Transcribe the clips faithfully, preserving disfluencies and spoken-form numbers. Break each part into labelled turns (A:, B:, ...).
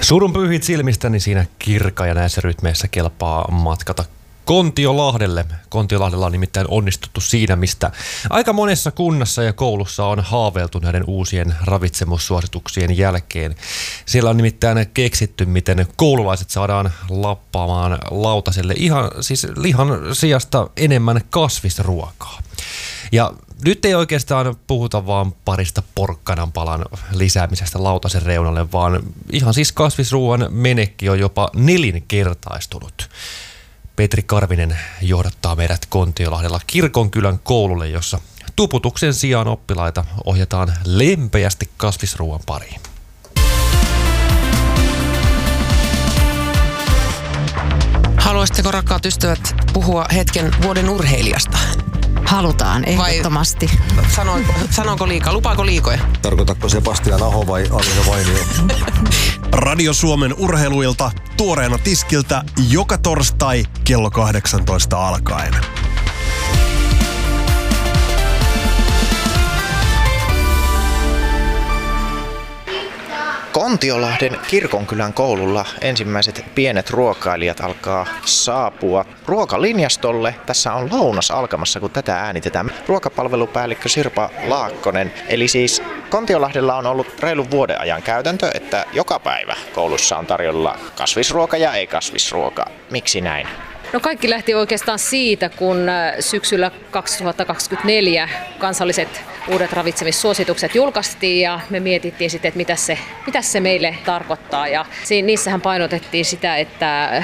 A: Surun pyyhit silmistäni siinä kirka ja näissä rytmeissä kelpaa matkata Kontiolahdelle. Kontiolahdella on nimittäin onnistuttu siinä, mistä aika monessa kunnassa ja koulussa on haaveiltu näiden uusien ravitsemussuosituksien jälkeen. Siellä on nimittäin keksitty, miten koululaiset saadaan lappaamaan lautaselle ihan, siis lihan sijasta enemmän kasvisruokaa. Ja nyt ei oikeastaan puhuta vaan parista porkkananpalan lisäämisestä lautasen reunalle, vaan ihan siis kasvisruoan menekki on jopa nelinkertaistunut. Petri Karvinen johdattaa meidät Kontiolahdella Kirkonkylän koululle, jossa tuputuksen sijaan oppilaita ohjataan lempeästi kasvisruoan pariin.
B: Haluaisitteko, rakkaat ystävät, puhua hetken vuoden urheilijasta?
C: Halutaan, ehdottomasti.
B: Sano, sanonko liikaa? Lupaako liikoja?
D: Tarkoitatko Sebastian Aho vai Alisa Vainio?
E: Radio Suomen urheiluilta tuoreena tiskiltä joka torstai kello kahdeksantoista alkaen.
F: Kontiolahden Kirkonkylän koululla ensimmäiset pienet ruokailijat alkaa saapua ruokalinjastolle. Tässä on lounas alkamassa, kun tätä äänitetään. Ruokapalvelupäällikkö Sirpa Laakkonen. Eli siis Kontiolahdella on ollut reilun vuoden ajan käytäntö, että joka päivä koulussa on tarjolla kasvisruoka ja ei-kasvisruoka. Miksi näin?
G: No kaikki lähti oikeastaan siitä, kun syksyllä kaksituhattakaksikymmentäneljä kansalliset uudet ravitsemissuositukset julkaistiin ja me mietittiin sitten, että mitä se, mitä se meille tarkoittaa. Ja niissähän painotettiin sitä, että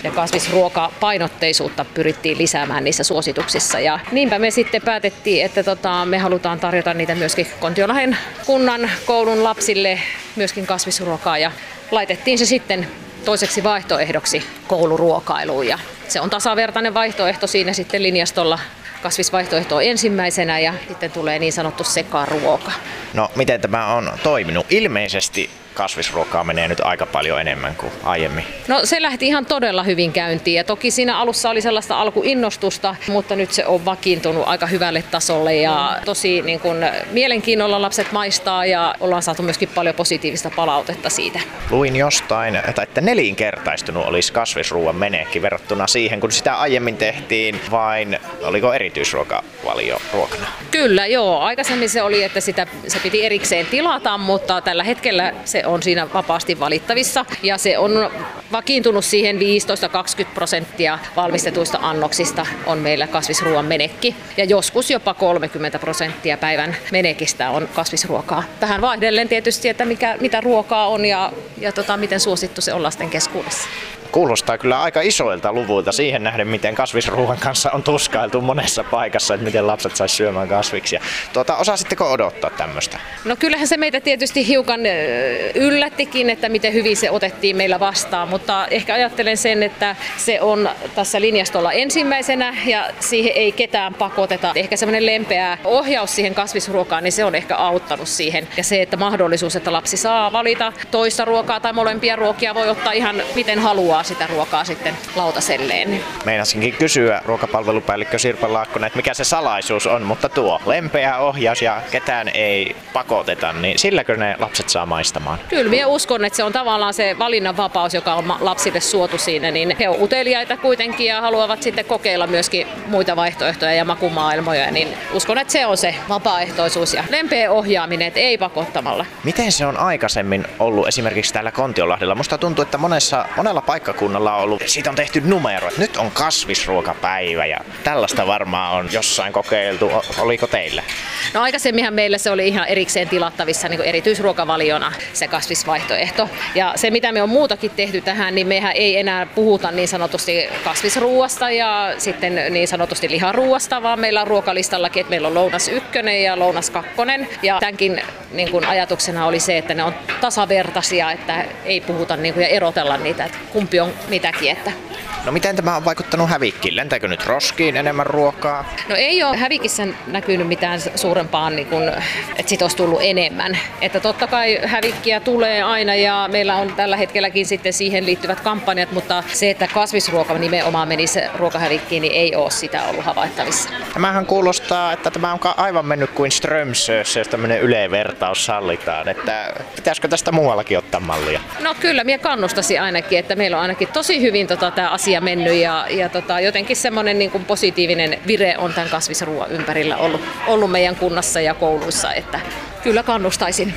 G: kasvisruokapainotteisuutta pyrittiin lisäämään niissä suosituksissa. Ja niinpä me sitten päätettiin, että tota, me halutaan tarjota niitä myöskin Kontiolahden kunnan koulun lapsille myöskin kasvisruokaa ja laitettiin se sitten toiseksi vaihtoehdoksi kouluruokailuun. Ja se on tasavertainen vaihtoehto siinä sitten linjastolla. Kasvisvaihtoehto on ensimmäisenä ja sitten tulee niin sanottu sekaruoka.
F: No miten tämä on toiminut? Ilmeisesti kasvisruokaa menee nyt aika paljon enemmän kuin aiemmin.
G: No se lähti ihan todella hyvin käyntiin ja toki siinä alussa oli sellaista alkuinnostusta, mutta nyt se on vakiintunut aika hyvälle tasolle ja tosi niin kuin mielenkiinnolla lapset maistaa ja ollaan saatu myöskin paljon positiivista palautetta siitä.
F: Luin jostain, että nelinkertaistunut olisi kasvisruoan menekki verrattuna siihen, kun sitä aiemmin tehtiin vain, oliko erityisruokavalio ruokana?
G: Kyllä, joo. Aikaisemmin se oli, että sitä, se piti erikseen tilata, mutta tällä hetkellä se on siinä vapaasti valittavissa ja se on vakiintunut siihen viisitoista kaksikymmentä prosenttia valmistetuista annoksista on meillä kasvisruoan menekki ja joskus jopa kolmekymmentä prosenttia päivän menekistä on kasvisruokaa. Tähän vaihdellen tietysti, että mikä, mitä ruokaa on ja, ja tota, miten suosittu se on lasten keskuudessa.
F: Kuulostaa kyllä aika isoilta luvuilta siihen nähden, miten kasvisruoan kanssa on tuskailtu monessa paikassa, että miten lapset saisi syömään kasviksia. Tuota, osasitteko odottaa tämmöistä?
G: No kyllähän se meitä tietysti hiukan yllättikin, että miten hyvin se otettiin meillä vastaan, mutta ehkä ajattelen sen, että se on tässä linjastolla ensimmäisenä ja siihen ei ketään pakoteta. Ehkä semmoinen lempeä ohjaus siihen kasvisruokaan, niin se on ehkä auttanut siihen. Ja se, että mahdollisuus, että lapsi saa valita toista ruokaa tai molempia ruokia, voi ottaa ihan miten haluaa sitä ruokaa sitten lautaselleen.
F: Meinasinkin kysyä ruokapalvelupäällikkö Sirpa Laakkonen, että mikä se salaisuus on, mutta tuo lempeä ohjaus ja ketään ei pakoteta, niin silläkö ne lapset saa maistamaan?
G: Kyllä, minä uskon, että se on tavallaan se valinnanvapaus, joka on lapsille suotu siinä, niin he on uteliaita kuitenkin ja haluavat sitten kokeilla myöskin muita vaihtoehtoja ja makumaailmoja, niin uskon, että se on se vapaaehtoisuus ja lempeä ohjaaminen, että ei pakottamalla.
F: Miten se on aikaisemmin ollut esimerkiksi täällä Kontiolahdella? Musta tuntuu, että monessa, monella paikkakunnalla on ollut, siitä on tehty numero, että nyt on kasvisruokapäivä ja tällaista varmaan on jossain kokeiltu. Oliko teillä?
G: No aikaisemminhan meillä se oli ihan erikseen tilattavissa niin kuin erityisruokavaliona se kasvisvaihtoehto. Ja se mitä me on muutakin tehty tähän, niin mehän ei enää puhuta niin sanotusti kasvisruuasta ja sitten niin sanotusti liharuuasta, vaan meillä on ruokalistallakin, että meillä on lounas ykkönen ja lounas kakkonen. Ja tämänkin niin kuin ajatuksena oli se, että ne on tasavertaisia, että ei puhuta niin kuin ja erotella niitä, että kumpi on mitäkin. Että
F: No miten tämä on vaikuttanut hävikkiin? Lentääkö nyt roskiin enemmän ruokaa?
G: No ei ole hävikissä näkynyt mitään suurempaa, niin kuin, että siitä olisi tullut enemmän. Että totta kai hävikkiä tulee aina ja meillä on tällä hetkelläkin sitten siihen liittyvät kampanjat, mutta se, että kasvisruoka nimenomaan menisi ruokahävikkiin, niin ei ole sitä ollut havaittavissa.
F: Tämähän kuulostaa, että tämä on aivan mennyt kuin Strömsössä, jos tämmöinen ylevertaus sallitaan. Että pitäisikö tästä muuallakin ottaa mallia?
G: No kyllä, minä kannustaisin ainakin, että meillä on ainakin tosi hyvin tota, tämä asia mennyt ja, ja tota, jotenkin semmoinen niin kuin positiivinen vire on tämän kasvisruoan ympärillä ollut, ollut meidän kunnassa ja kouluissa, että kyllä kannustaisin.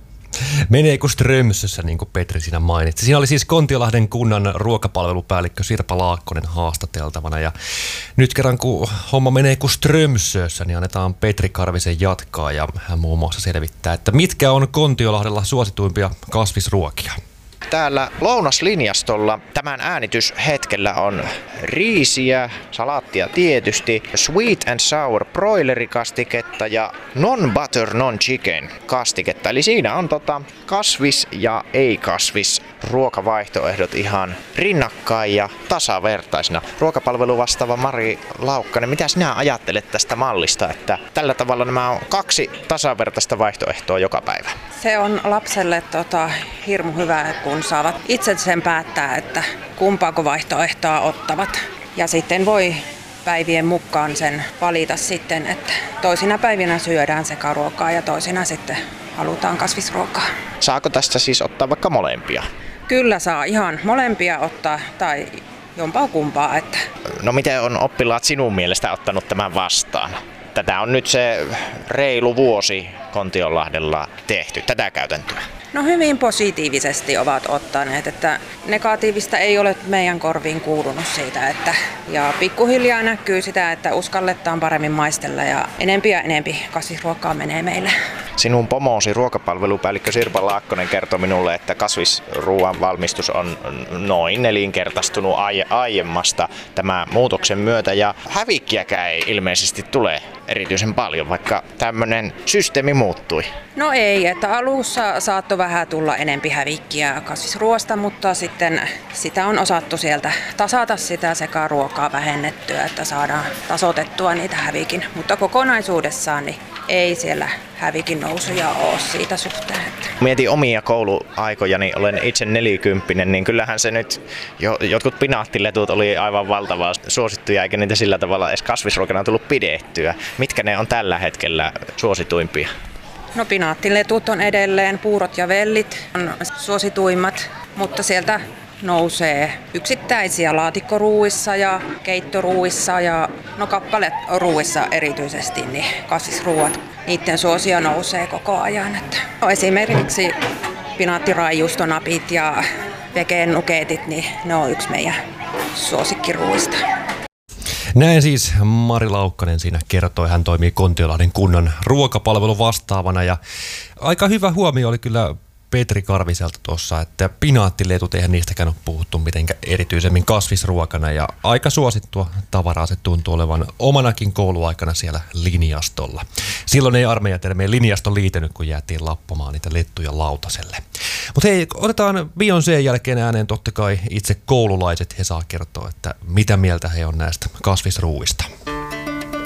A: Menee kuin Strömsössä, niin kuin Petri siinä mainitsi. Siinä oli siis Kontiolahden kunnan ruokapalvelupäällikkö Sirpa Laakkonen haastateltavana. Ja nyt kerran kun homma menee kuin Strömsössä, niin annetaan Petri Karvisen jatkaa. Ja hän muun muassa selvittää, että mitkä on Kontiolahdella suosituimpia kasvisruokia.
F: Täällä lounaslinjastolla tämän äänityshetkellä on riisiä, salaattia tietysti, sweet and sour broilerikastiketta ja non-butter non-chicken kastiketta. Eli siinä on tota kasvis- ja ei-kasvis ruokavaihtoehdot ihan rinnakkain ja tasavertaisina. Ruokapalvelu vastaava Mari Laukkanen, mitä sinä ajattelet tästä mallista, että tällä tavalla nämä on kaksi tasavertaista vaihtoehtoa joka päivä?
H: Se on lapselle tota, hirmu hyvä, kun saavat itse sen päättää, että kumpaako vaihtoehtoa ottavat. Ja sitten voi päivien mukaan sen valita sitten, että toisina päivinä syödään sekaruokaa ja toisina sitten halutaan kasvisruokaa.
F: Saako tästä siis ottaa vaikka molempia?
H: Kyllä saa ihan molempia ottaa tai jompaa kumpaa. Että.
F: No miten on oppilaat sinun mielestä ottanut tämän vastaan? Tätä on nyt se reilu vuosi Kontiolahdella tehty, tätä käytäntöä.
H: No hyvin positiivisesti ovat ottaneet, että negatiivista ei ole meidän korviin kuulunut siitä, että ja pikkuhiljaa näkyy sitä, että uskalletaan paremmin maistella ja enempi ja enempi kasvisruokaa menee meille.
F: Sinun pomosi ruokapalvelupäällikkö Sirpa Laakkonen kertoi minulle, että kasvisruoan valmistus on noin nelinkertaistunut aiemmasta tämän muutoksen myötä ja hävikkiäkään ei ilmeisesti tule erityisen paljon, vaikka tämmöinen systeemi muuttui.
H: No ei, että alussa saattoi vähän tulla enempi hävikkiä kasvisruoasta, mutta sitten sitä on osattu sieltä tasata sitä sekä ruokaa vähennettyä, että saadaan tasoitettua niitä hävikin. Mutta kokonaisuudessaan niin ei siellä hävikin nousuja ole siitä suhteen.
F: Mietin omia kouluaikoja, niin olen itse nelikymppinen, niin kyllähän se nyt, jo, jotkut pinaattiletut oli aivan valtavaa suosittuja, eikä niitä sillä tavalla edes kasvisruokana tullut pidettyä. Mitkä ne on tällä hetkellä suosituimpia?
H: No pinaattiletut on edelleen, puurot ja vellit on suosituimmat, mutta sieltä nousee yksittäisiä laatikkoruuissa ja keittoruuissa ja no kappaleruuissa erityisesti niin kasvisruuat. Niiden suosio nousee koko ajan. Että no esimerkiksi pinaattiraijuustonapit ja vegenukeetit, niin ne on yksi meidän suosikkiruuista.
A: Näin siis Mari Laukkanen siinä kertoi. Hän toimii Kontiolahden kunnan ruokapalvelun vastaavana ja aika hyvä huomio oli kyllä Petri Karviselta tuossa, että pinaattiletut, eihän niistäkään ole puhuttu mitenkään erityisemmin kasvisruokana ja aika suosittua tavaraa se tuntuu olevan omanakin kouluaikana siellä linjastolla. Silloin ei armeijatermeen linjasto liitänyt, kun jäätiin lappamaan niitä lettuja lautaselle. Mutta hei, otetaan Beyoncén jälkeen ääneen totta kai itse koululaiset. He saa kertoa, että mitä mieltä he on näistä kasvisruuista.